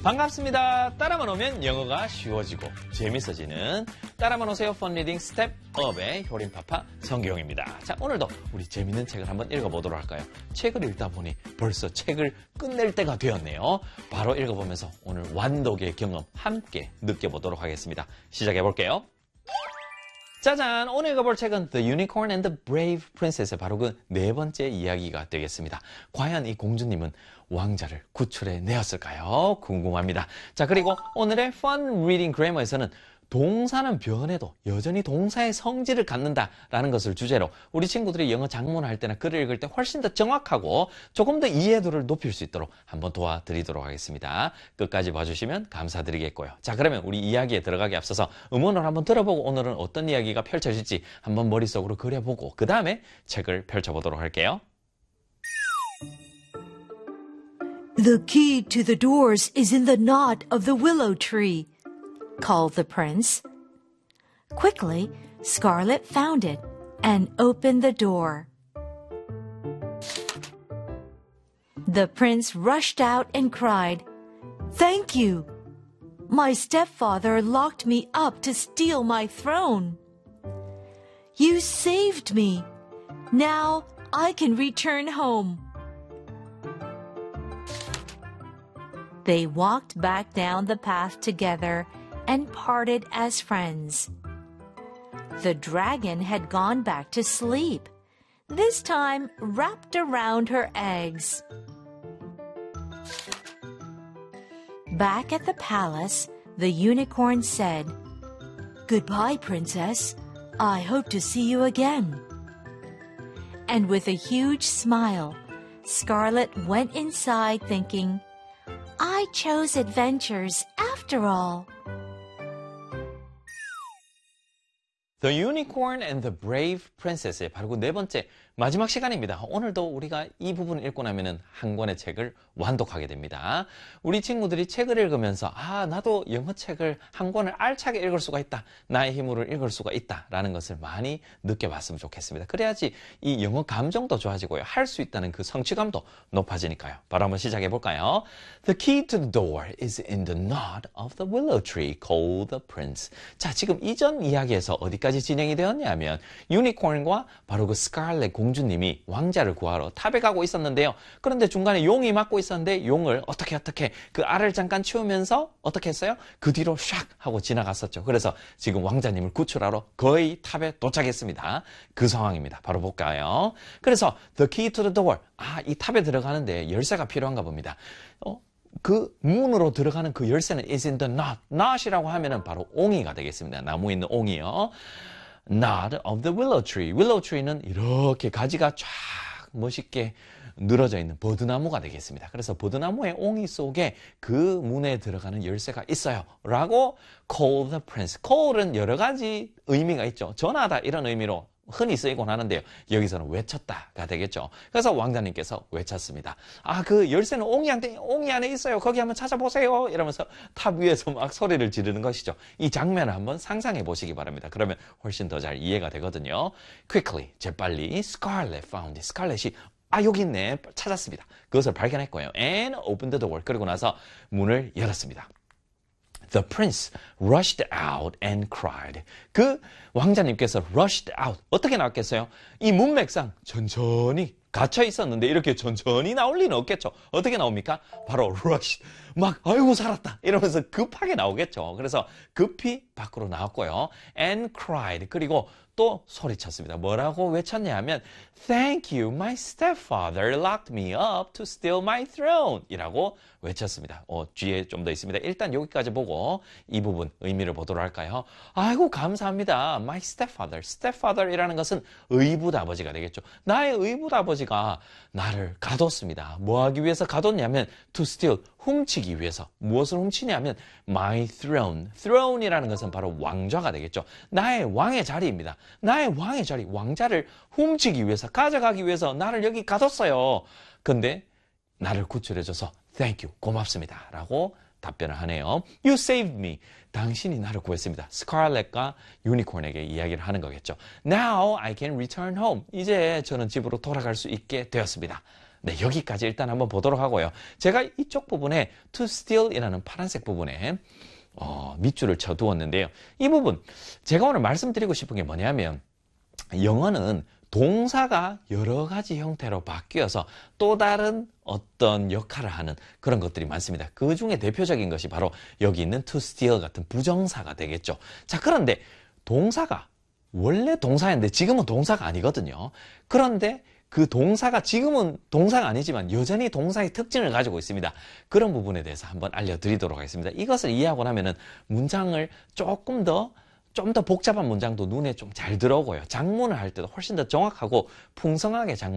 반갑습니다. 따라만 오면 영어가 쉬워지고 재밌어지는 따라만 오세요 Fun Reading Step Up의 효린파파 성기용입니다. 자, 오늘도 우리 재밌는 책을 한번 읽어보도록 할까요? 책을 읽다 보니 벌써 책을 끝낼 때가 되었네요. 바로 읽어보면서 오늘 완독의 경험 함께 느껴보도록 하겠습니다. 시작해볼게요. 짜잔! 오늘 읽어볼 책은 The Unicorn and the Brave Princess의 바로 그 네 번째 이야기가 되겠습니다. 과연 이 공주님은 왕자를 구출해 내었을까요? 궁금합니다. 자, 그리고 오늘의 Fun Reading Grammar에서는 동사는 변해도 여전히 동사의 성질을 갖는다라는 것을 주제로 우리 친구들이 영어 작문을 할 때나 글을 읽을 때 훨씬 더 정확하고 조금 더 이해도를 높일 수 있도록 한번 도와드리도록 하겠습니다. 끝까지 봐주시면 감사드리겠고요. 자, 그러면 우리 이야기에 들어가기 앞서서 음원을 한번 들어보고 오늘은 어떤 이야기가 펼쳐질지 한번 머릿속으로 그려보고 그 다음에 책을 펼쳐보도록 할게요. The key to the doors is in the knot of the willow tree, called the prince. Quickly, Scarlet found it and opened the door. The prince rushed out and cried, "Thank you! My stepfather locked me up to steal my throne. You saved me. Now I can return home." They walked back down the path together and parted as friends. The dragon had gone back to sleep, this time wrapped around her eggs. Back at the palace, the unicorn said, "Goodbye, princess. I hope to see you again." And with a huge smile, Scarlet went inside thinking, "I chose adventures after all." The Unicorn and the Brave Princess의 바로 그 네 번째 마지막 시간입니다. 오늘도 우리가 이 부분을 읽고 나면은 한 권의 책을 완독하게 됩니다. 우리 친구들이 책을 읽으면서 나도 영어 책을 한 권을 알차게 읽을 수가 있다. 나의 힘으로 읽을 수가 있다. 라는 것을 많이 느껴봤으면 좋겠습니다. 그래야지 이 영어 감정도 좋아지고요. 할 수 있다는 그 성취감도 높아지니까요. 바로 한번 시작해 볼까요? The key to the door is in the knot of the willow tree called the prince. 자, 지금 이전 이야기에서 어디까지 진행이 되었냐면 유니콘과 바로 그 스칼렛 공주님이 왕자를 구하러 탑에 가고 있었는데요. 그런데 중간에 용이 맞고 있었는데 용을 어떻게 그 알을 잠깐 치우면서 어떻게 했어요? 그 뒤로 샥 하고 지나갔었죠. 그래서 지금 왕자님을 구출하러 거의 탑에 도착했습니다. 그 상황입니다. 바로 볼까요? 그래서 the key to the door. 이 탑에 들어가는데 열쇠가 필요한가 봅니다. 그 문으로 들어가는 그 열쇠는 is in the knot. knot이라고 하면은 바로 옹이가 되겠습니다. 나무에 있는 옹이요. knot of the willow tree. willow tree는 이렇게 가지가 쫙 멋있게 늘어져 있는 버드나무가 되겠습니다. 그래서 버드나무의 옹이 속에 그 문에 들어가는 열쇠가 있어요. 라고 call the prince. call은 여러 가지 의미가 있죠. 전하다 이런 의미로 흔히 쓰이곤 하는데요. 여기서는 외쳤다가 되겠죠. 그래서 왕자님께서 외쳤습니다. 그 열쇠는 옹이 안에 있어요. 거기 한번 찾아보세요. 이러면서 탑 위에서 막 소리를 지르는 것이죠. 이 장면을 한번 상상해 보시기 바랍니다. 그러면 훨씬 더 잘 이해가 되거든요. Quickly, 재빨리 Scarlet found it. 스칼렛이 여기 있네. 찾았습니다. 그것을 발견했고요. And opened the door. 그리고 나서 문을 열었습니다. The prince rushed out and cried. 그 왕자님께서 rushed out. 어떻게 나왔겠어요? 이 문맥상 천천히 갇혀 있었는데 이렇게 천천히 나올 리는 없겠죠. 어떻게 나옵니까? 바로 rushed. 아이고 살았다 이러면서 급하게 나오겠죠. 그래서 급히 밖으로 나왔고요. And cried. 그리고 또 소리쳤습니다. 뭐라고 외쳤냐 하면 Thank you, my stepfather locked me up to steal my throne 이라고 외쳤습니다. 뒤에 좀 더 있습니다. 일단 여기까지 보고 이 부분 의미를 보도록 할까요? 아이고 감사합니다. My stepfather. stepfather이라는 것은 의붓아버지가 되겠죠. 나의 의붓아버지가 나를 가뒀습니다. 뭐 하기 위해서 가뒀냐면 to steal, 훔치기 위해서. 무엇을 훔치냐면 my throne. throne이라는 것은 바로 왕좌가 되겠죠. 나의 왕의 자리입니다. 나의 왕의 자리, 왕자를 훔치기 위해서, 가져가기 위해서 나를 여기 가뒀어요. 근데 나를 구출해줘서 thank you, 고맙습니다. 라고 답변을 하네요. You saved me. 당신이 나를 구했습니다. 스칼렛과 유니콘에게 이야기를 하는 거겠죠. Now I can return home. 이제 저는 집으로 돌아갈 수 있게 되었습니다. 네, 여기까지 일단 한번 보도록 하고요. 제가 이쪽 부분에 to steal이라는 파란색 부분에 밑줄을 쳐 두었는데요. 이 부분 제가 오늘 말씀드리고 싶은 게 뭐냐면 영어는 동사가 여러 가지 형태로 바뀌어서 또 다른 어떤 역할을 하는 그런 것들이 많습니다. 그 중에 대표적인 것이 바로 여기 있는 to steal 같은 부정사가 되겠죠. 자, 그런데 동사가 원래 동사였는데 지금은 동사가 아니거든요. 그런데 그 동사가 지금은 동사가 아니지만 여전히 동사의 특징을 가지고 있습니다. 그런 부분에 대해서 한번 알려드리도록 하겠습니다. 이것을 이해하고 나면은 문장을 좀 더 복잡한 문장도 눈에 좀 잘 들어오고요. 작문을 할 때도 훨씬 더 정확하고 풍성하게